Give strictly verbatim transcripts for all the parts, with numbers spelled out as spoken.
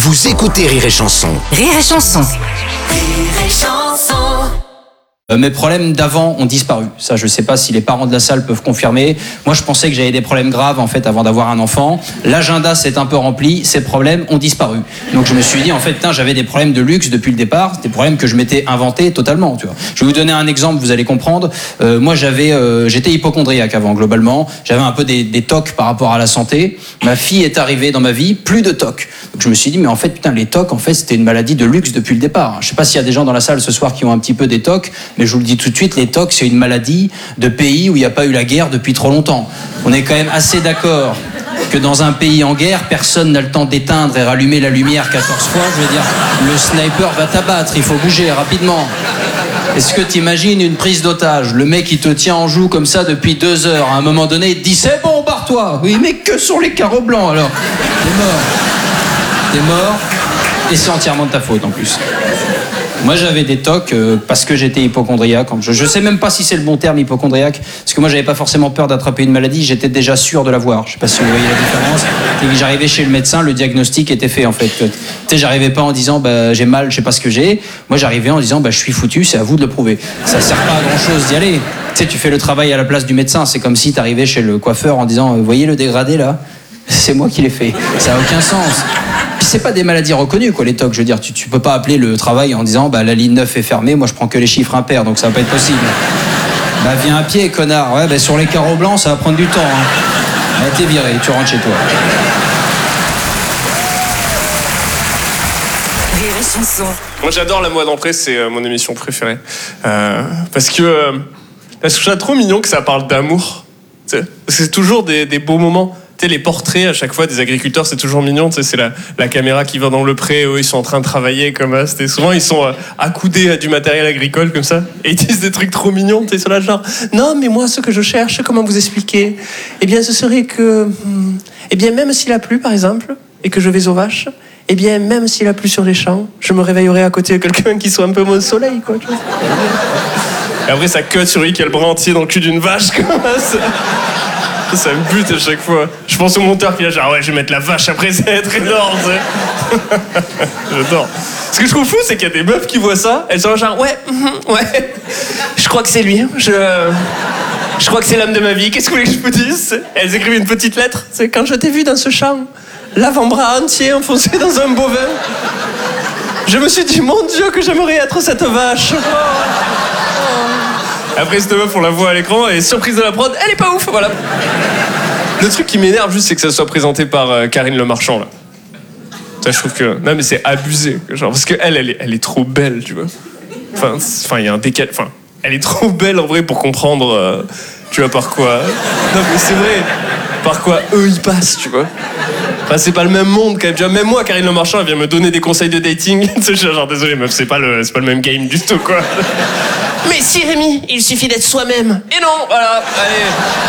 Vous écoutez Rire et Chanson. Rire et Chanson. Rire et Chanson. Euh, mes problèmes d'avant ont disparu. Ça, je sais pas si les parents de la salle peuvent confirmer. Moi, je pensais que j'avais des problèmes graves, en fait, avant d'avoir un enfant. L'agenda s'est un peu rempli. Ces problèmes ont disparu. Donc, je me suis dit, en fait, putain, j'avais des problèmes de luxe depuis le départ. Des problèmes que je m'étais inventés totalement, tu vois. Je vais vous donner un exemple, vous allez comprendre. Euh, moi, j'avais, euh, j'étais hypocondriaque avant, globalement. J'avais un peu des, des tocs par rapport à la santé. Ma fille est arrivée dans ma vie, plus de tocs. Donc, je me suis dit, mais en fait, putain, les tocs, en fait, c'était une maladie de luxe depuis le départ. Je sais pas s'il y a des gens dans la salle ce soir qui ont un petit peu des tocs, mais je vous le dis tout de suite, les tocs, c'est une maladie de pays où il n'y a pas eu la guerre depuis trop longtemps. On est quand même assez d'accord que dans un pays en guerre, personne n'a le temps d'éteindre et rallumer la lumière quatorze fois. Je veux dire, le sniper va t'abattre, il faut bouger rapidement. Est-ce que tu imagines une prise d'otage? Le mec, il te tient en joue comme ça depuis deux heures. À un moment donné, il te dit, c'est bon, barre-toi. Oui, mais que sont les carreaux blancs, alors? T'es mort. T'es mort, et c'est entièrement de ta faute, en plus. Moi, j'avais des tocs euh, parce que j'étais hypocondriaque. Je, je sais même pas si c'est le bon terme, hypocondriaque, parce que moi, j'avais pas forcément peur d'attraper une maladie, j'étais déjà sûr de l'avoir. Je sais pas si vous voyez la différence. Et que j'arrivais chez le médecin, le diagnostic était fait, en fait. Tu sais, j'arrivais pas en disant, bah, j'ai mal, je sais pas ce que j'ai. Moi, j'arrivais en disant, bah, je suis foutu, c'est à vous de le prouver. Ça sert pas à grand chose d'y aller. Tu sais, tu fais le travail à la place du médecin. C'est comme si t'arrivais chez le coiffeur en disant, vous voyez le dégradé là? C'est moi qui l'ai fait. Ça a aucun sens. Puis c'est pas des maladies reconnues, quoi, les tocs. Je veux dire, tu, tu peux pas appeler le travail en disant, bah, la ligne neuf est fermée, moi je prends que les chiffres impairs, donc ça va pas être possible. Bah, viens à pied, connard. Ouais, bah, sur les carreaux blancs, ça va prendre du temps. Hein. Bah, t'es viré, tu rentres chez toi. Rire et Chanson. Moi j'adore La Moi d'entrée, c'est euh, mon émission préférée. Euh, parce que euh, parce que je trouve ça trop mignon que ça parle d'amour. Tu sais. Parce que c'est toujours des, des beaux moments. Tu sais, les portraits à chaque fois des agriculteurs, c'est toujours mignon. Tu sais, c'est la, la caméra qui va dans le pré, eux ils sont en train de travailler comme ça. C'était souvent ils sont euh, accoudés à du matériel agricole comme ça et ils disent des trucs trop mignons. Tu sais, sur la genre. Non, mais moi ce que je cherche, comment vous expliquer? Eh bien, ce serait que, hmm, eh bien même s'il a plu par exemple et que je vais aux vaches. Eh bien, même s'il a plu sur les champs, je me réveillerai à côté de quelqu'un qui soit un peu mon soleil, quoi. Tu vois. Et après, ça cut sur lui qui a le bras entier dans le cul d'une vache, comme ça. Ça me bute à chaque fois. Je pense au monteur qui est là, genre, ouais, je vais mettre la vache après, ça va être énorme, tu sais. J'adore. Ce que je trouve fou, c'est qu'il y a des meufs qui voient ça, elles sont genre, ouais, mm, ouais, je crois que c'est lui. Je, je crois que c'est l'homme de ma vie. Qu'est-ce que vous voulez que je vous dise? Elles écrivent une petite lettre. C'est quand je t'ai vu dans ce champ, l'avant-bras entier enfoncé dans un bovin. Je me suis dit, mon Dieu, que j'aimerais être cette vache. Oh. Après, cette meuf, on la voit à l'écran, et surprise de la prod, elle est pas ouf, voilà. Le truc qui m'énerve juste, c'est que ça soit présenté par euh, Karine Le Marchand, là. Ça, je trouve que... Non, mais c'est abusé, genre, parce qu'elle, elle, elle, est, elle est trop belle, tu vois. Enfin, enfin, il y a un décal... Enfin, elle est trop belle, en vrai, pour comprendre, euh, tu vois, par quoi... Non, mais c'est vrai, par quoi eux, ils passent, tu vois. Enfin, c'est pas le même monde, quand même. Tu vois, même moi, Karine Le Marchand, elle vient me donner des conseils de dating. Tu sais, genre, désolé, meuf, c'est pas le, c'est pas le même game du tout, quoi. Mais si, Rémi, il suffit d'être soi-même. Et non, voilà, allez.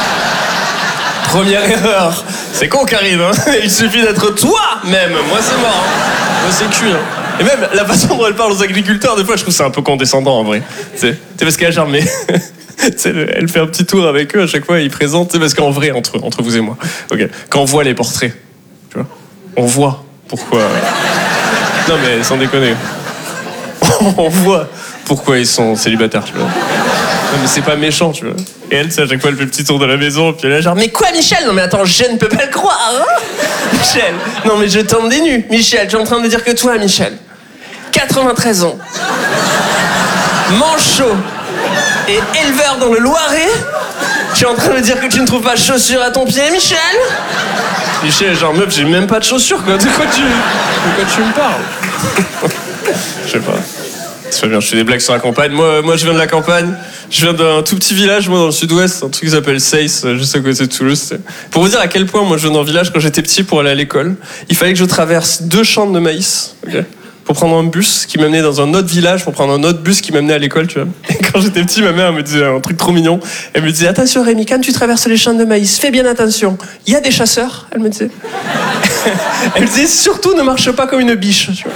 Première erreur. C'est con, Karine, hein. Il suffit d'être toi-même. Moi, c'est mort. Hein. Moi, c'est cuit. Hein. Et même, la façon dont elle parle aux agriculteurs, des fois, je trouve c'est un peu condescendant, en vrai. C'est parce qu'elle a genre, mais... elle fait un petit tour avec eux, à chaque fois, ils présentent. C'est parce qu'en vrai, entre, entre vous et moi, okay. Quand on voit les portraits, tu vois, on voit pourquoi... Non, mais sans déconner. On voit pourquoi ils sont célibataires, tu vois. Non, mais c'est pas méchant, tu vois. Et elle, c'est à chaque fois, elle fait le petit tour de la maison, puis elle est là, genre, mais quoi, Michel? Non, mais attends, je ne peux pas le croire, hein. Michel, non, mais je tombe des nues. Michel, tu es en train de me dire que toi, Michel, quatre-vingt-treize ans, manchot et éleveur dans le Loiret, tu es en train de me dire que tu ne trouves pas de chaussures à ton pied, Michel? Michel, genre, meuf, j'ai même pas de chaussures, quoi. De quoi tu, de quoi tu me parles? Je sais pas. C'est pas bien, je fais des blagues sur la campagne. Moi, moi, je viens de la campagne. Je viens d'un tout petit village, moi, dans le sud-ouest, un truc qui s'appelle Seyss, juste à côté de Toulouse. Pour vous dire à quel point, moi, je viens d'un village, quand j'étais petit, pour aller à l'école, il fallait que je traverse deux champs de maïs, okay, pour prendre un bus qui m'amenait dans un autre village, pour prendre un autre bus qui m'amenait à l'école, tu vois. Et quand j'étais petit, ma mère me disait un truc trop mignon. Elle me disait, attention, Rémi, quand tu traverses les champs de maïs, fais bien attention. Il y a des chasseurs, elle me disait. Elle me disait, surtout, ne marche pas comme une biche, tu vois.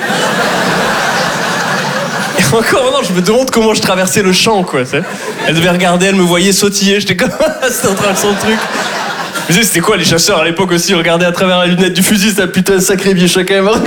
Et encore maintenant, je me demande comment je traversais le champ, quoi. T'sais. Elle devait regarder, elle me voyait sautiller, j'étais comme c'était en train de son truc. Je me disais, c'était quoi les chasseurs à l'époque aussi? Regarder à travers la lunette du fusil, c'était putain, sacré vieux chacun.